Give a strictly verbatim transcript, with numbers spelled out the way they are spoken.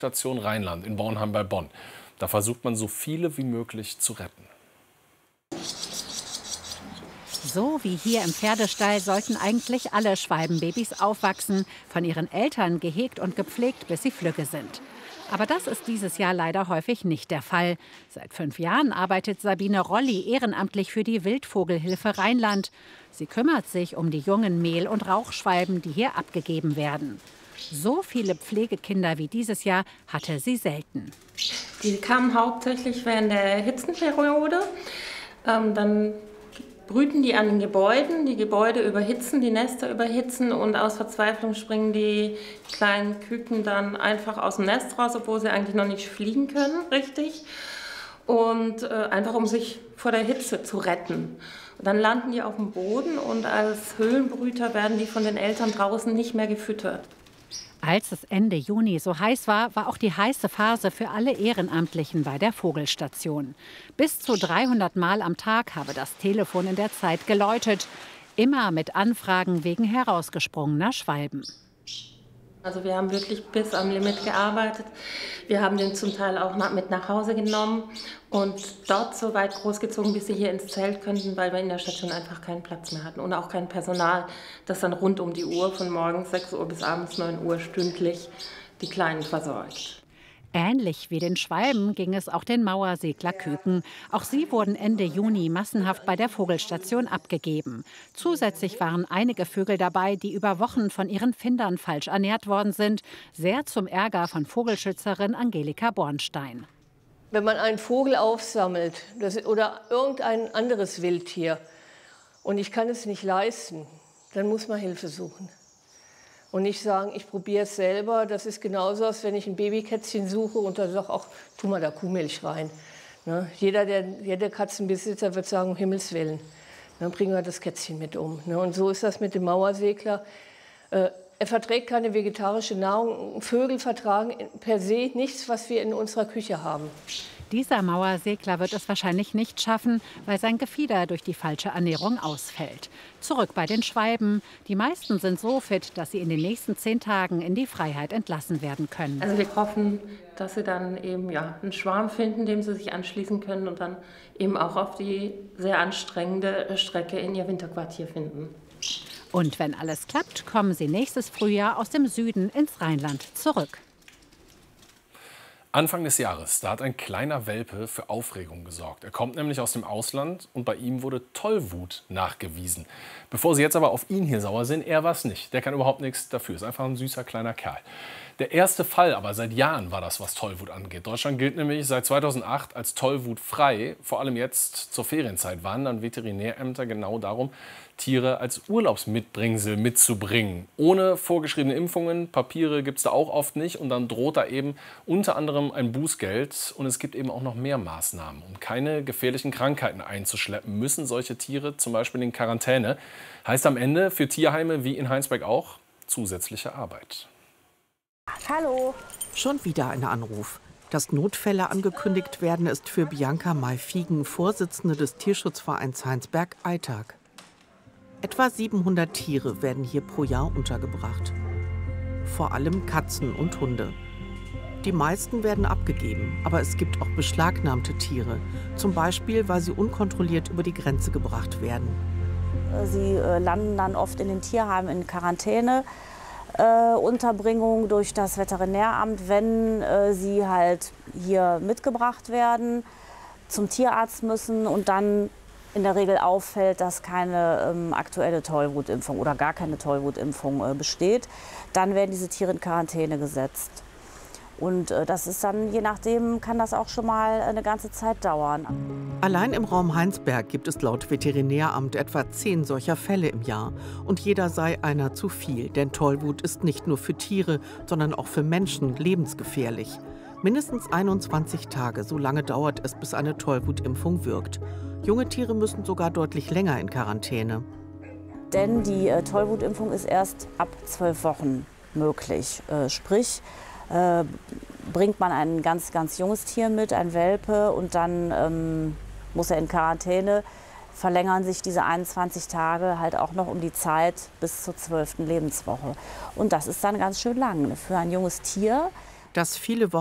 Station Rheinland in Bornheim bei Bonn. Da versucht man, so viele wie möglich zu retten. So wie hier im Pferdestall sollten eigentlich alle Schwalbenbabys aufwachsen, von ihren Eltern gehegt und gepflegt, bis sie flügge sind. Aber das ist dieses Jahr leider häufig nicht der Fall. Seit fünf Jahren arbeitet Sabine Rolli ehrenamtlich für die Wildvogelhilfe Rheinland. Sie kümmert sich um die jungen Mehl- und Rauchschwalben, die hier abgegeben werden. So viele Pflegekinder wie dieses Jahr hatte sie selten. Die kamen hauptsächlich während der Hitzenperiode. Ähm, dann brüten die an den Gebäuden, die Gebäude überhitzen, die Nester überhitzen und aus Verzweiflung springen die kleinen Küken dann einfach aus dem Nest raus, obwohl sie eigentlich noch nicht fliegen können, richtig. Und äh, einfach um sich vor der Hitze zu retten. Und dann landen die auf dem Boden und als Höhlenbrüter werden die von den Eltern draußen nicht mehr gefüttert. Als es Ende Juni so heiß war, war auch die heiße Phase für alle Ehrenamtlichen bei der Vogelstation. Bis zu dreihundert Mal am Tag habe das Telefon in der Zeit geläutet. Immer mit Anfragen wegen herausgesprungener Schwalben. Also wir haben wirklich bis am Limit gearbeitet. Wir haben den zum Teil auch mit nach Hause genommen und dort so weit großgezogen, bis sie hier ins Zelt könnten, weil wir in der Station einfach keinen Platz mehr hatten und auch kein Personal, das dann rund um die Uhr von morgens sechs Uhr bis abends neun Uhr stündlich die Kleinen versorgt. Ähnlich wie den Schwalben ging es auch den Mauerseglerküken. Auch sie wurden Ende Juni massenhaft bei der Vogelstation abgegeben. Zusätzlich waren einige Vögel dabei, die über Wochen von ihren Findern falsch ernährt worden sind. Sehr zum Ärger von Vogelschützerin Angelika Bornstein. Wenn man einen Vogel aufsammelt das, oder irgendein anderes Wildtier und ich kann es nicht leisten, dann muss man Hilfe suchen. Und nicht sagen, ich probiere es selber. Das ist genauso, als wenn ich ein Babykätzchen suche und dann sage auch, tu mal da Kuhmilch rein. Ne? Jeder, der, jeder Katzenbesitzer wird sagen, um Himmels Willen, dann bringen wir das Kätzchen mit um. Ne? Und so ist das mit dem Mauersegler. Äh, er verträgt keine vegetarische Nahrung. Vögel vertragen per se nichts, was wir in unserer Küche haben. Dieser Mauersegler wird es wahrscheinlich nicht schaffen, weil sein Gefieder durch die falsche Ernährung ausfällt. Zurück bei den Schwalben. Die meisten sind so fit, dass sie in den nächsten zehn Tagen in die Freiheit entlassen werden können. Also wir hoffen, dass sie dann eben ja, einen Schwarm finden, dem sie sich anschließen können und dann eben auch auf die sehr anstrengende Strecke in ihr Winterquartier finden. Und wenn alles klappt, kommen sie nächstes Frühjahr aus dem Süden ins Rheinland zurück. Anfang des Jahres, da hat ein kleiner Welpe für Aufregung gesorgt. Er kommt nämlich aus dem Ausland und bei ihm wurde Tollwut nachgewiesen. Bevor Sie jetzt aber auf ihn hier sauer sind, er war es nicht. Der kann überhaupt nichts dafür. Ist einfach ein süßer kleiner Kerl. Der erste Fall aber seit Jahren war das, was Tollwut angeht. Deutschland gilt nämlich seit zweitausendacht als tollwutfrei. Vor allem jetzt zur Ferienzeit wandern Veterinärämter genau darum, Tiere als Urlaubsmitbringsel mitzubringen. Ohne vorgeschriebene Impfungen, Papiere gibt es da auch oft nicht. Und dann droht da eben unter anderem ein Bußgeld. Und es gibt eben auch noch mehr Maßnahmen. Um keine gefährlichen Krankheiten einzuschleppen, müssen solche Tiere zum Beispiel in Quarantäne. Heißt am Ende für Tierheime wie in Heinsberg auch zusätzliche Arbeit. Hallo. Schon wieder ein Anruf. Dass Notfälle angekündigt werden, ist für Bianca May-Fiegen, Vorsitzende des Tierschutzvereins Heinsberg, Alltag. Etwa siebenhundert Tiere werden hier pro Jahr untergebracht. Vor allem Katzen und Hunde. Die meisten werden abgegeben, aber es gibt auch beschlagnahmte Tiere. Zum Beispiel, weil sie unkontrolliert über die Grenze gebracht werden. Sie äh, landen dann oft in den Tierheimen in Quarantäne. Äh, Unterbringung durch das Veterinäramt, wenn äh, sie halt hier mitgebracht werden, zum Tierarzt müssen und dann in der Regel auffällt, dass keine ähm, aktuelle Tollwutimpfung oder gar keine Tollwutimpfung äh, besteht, dann werden diese Tiere in Quarantäne gesetzt. Und äh, das ist dann, je nachdem, kann das auch schon mal eine ganze Zeit dauern. Allein im Raum Heinsberg gibt es laut Veterinäramt etwa zehn solcher Fälle im Jahr. Und jeder sei einer zu viel, denn Tollwut ist nicht nur für Tiere, sondern auch für Menschen lebensgefährlich. Mindestens einundzwanzig Tage, so lange dauert es, bis eine Tollwutimpfung wirkt. Junge Tiere müssen sogar deutlich länger in Quarantäne. Denn die äh, Tollwutimpfung ist erst ab zwölf Wochen möglich. Äh, sprich, äh, bringt man ein ganz, ganz junges Tier mit, ein Welpe, und dann ähm, muss er in Quarantäne, verlängern sich diese einundzwanzig Tage halt auch noch um die Zeit bis zur zwölften Lebenswoche. Und das ist dann ganz schön lang für ein junges Tier, Das viele